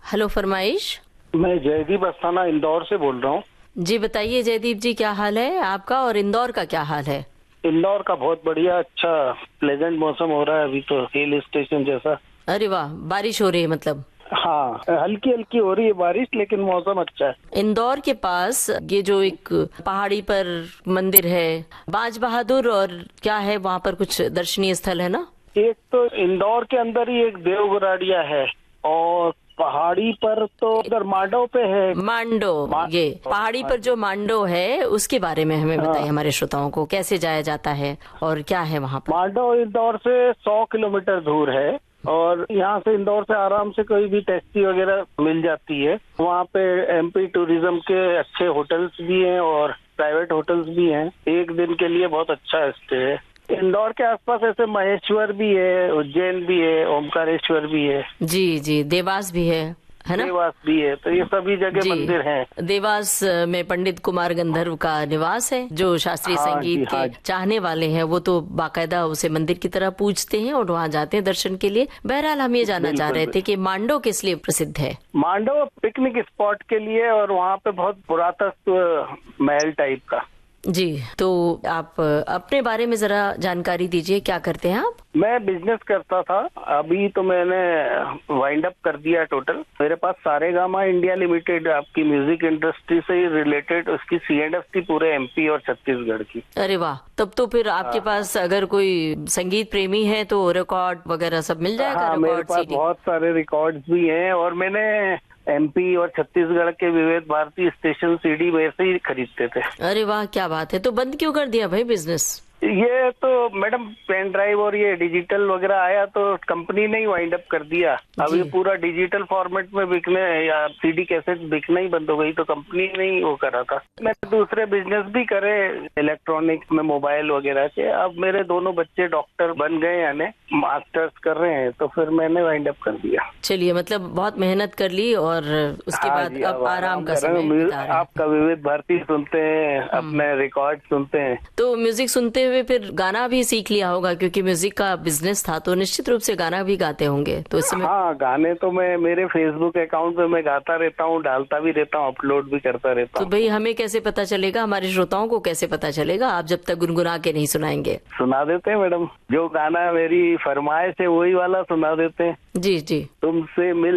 Hello फरमाइश। मैं जयदीप अस्थाना इंदौर से बोल रहा हूँ। जी बताइए जयदीप जी, क्या हाल है आपका और इंदौर का क्या हाल है? इंदौर का बहुत बढ़िया, अच्छा प्लेजेंट मौसम हो रहा है अभी तो, हिल स्टेशन जैसा। अरे वाह, बारिश हो रही है मतलब? हाँ, हल्की हल्की हो रही है बारिश, लेकिन मौसम अच्छा है। इंदौर के पास ये जो एक पहाड़ी पर मंदिर है बाज बहादुर, और क्या है वहाँ पर कुछ दर्शनीय स्थल है ना? एक तो इंदौर के अंदर ही एक देवगराड़िया है, और पहाड़ी पर तो उधर मांडव पे है। मांडो, ये पहाड़ी पर जो मांडो है उसके बारे में हमें बताइए, हाँ, हमारे श्रोताओं को कैसे जाया जाता है और क्या है वहाँ पर? मांडव इंदौर से 100 किलोमीटर दूर है, और यहाँ से इंदौर से आराम से कोई भी टैक्सी वगैरह मिल जाती है। वहाँ पे एमपी टूरिज्म के अच्छे होटल्स भी हैं और प्राइवेट होटल्स भी हैं। एक दिन के लिए बहुत अच्छा स्टे है। इंदौर के आसपास ऐसे महेश्वर भी है, उज्जैन भी है, ओमकारेश्वर भी है। जी जी, देवास भी है ना? देवास भी है। तो ये सभी जगह मंदिर हैं। देवास में पंडित कुमार गंधर्व का निवास है। जो शास्त्रीय हाँ जी, संगीत हाँ के चाहने वाले हैं वो तो बाकायदा उसे मंदिर की तरह पूजते हैं और वहाँ जाते हैं दर्शन के लिए। बहरहाल हम ये जानना चाह रहे थे कि मांडो किस लिए प्रसिद्ध है? मांडव पिकनिक स्पॉट के लिए, और वहाँ पे बहुत पुरातत्व महल टाइप का। जी, तो आप अपने बारे में जरा जानकारी दीजिए, क्या करते हैं आप? मैं बिजनेस करता था, अभी तो मैंने वाइंड अप कर दिया टोटल। मेरे पास सारेगामा इंडिया लिमिटेड, आपकी म्यूजिक इंडस्ट्री से रिलेटेड, उसकी C&F थी पूरे एमपी और छत्तीसगढ़ की। अरे वाह, तब तो फिर आपके पास अगर कोई संगीत प्रेमी है तो रिकॉर्ड वगैरह सब मिल जाएगा। हाँ, मेरे रिकॉर्ड पास सीडी बहुत सारे रिकॉर्ड्स भी हैं, और मैंने एमपी और छत्तीसगढ़ के विविध भारती स्टेशन सीडी में से ही खरीदते थे। अरे वाह, क्या बात है। तो बंद क्यों कर दिया भाई बिजनेस? ये तो मैडम पेन ड्राइव और ये डिजिटल वगैरह आया तो कंपनी ने ही वाइंड अप कर दिया। अब ये पूरा डिजिटल फॉर्मेट में बिकने या सीडी कैसेट बिकना ही बंद हो गई, तो कंपनी ने ही वो करा था। मैंने दूसरे बिजनेस भी करे इलेक्ट्रॉनिक्स में, मोबाइल वगैरह के। अब मेरे दोनों बच्चे डॉक्टर बन गए, यानी मास्टर्स कर रहे हैं, तो फिर मैंने वाइंड अप कर दिया। चलिए, मतलब बहुत मेहनत कर ली और उसके हाँ बाद जी, अब आराम का समय बिता रहे हैं। आपका विविध भारती सुनते हैं, अपने रिकॉर्ड सुनते हैं। तो म्यूजिक सुनते हुए फिर गाना भी सीख लिया होगा, क्योंकि म्यूजिक का बिजनेस था तो निश्चित रूप से गाना भी गाते होंगे। तो इस समय हाँ, गाने तो मैं मेरे फेसबुक अकाउंट पे मैं गाता रहता हूँ, डालता भी रहता हूँ, अपलोड भी करता रहता तो हूँ। भाई हमें कैसे पता चलेगा, हमारे श्रोताओं को कैसे पता चलेगा, आप जब तक गुनगुना के नहीं सुनाएंगे? सुना देते हैं मैडम, जो गाना मेरी फरमाइश है वही वाला सुना देते हैं। जी जी। तुमसे मिल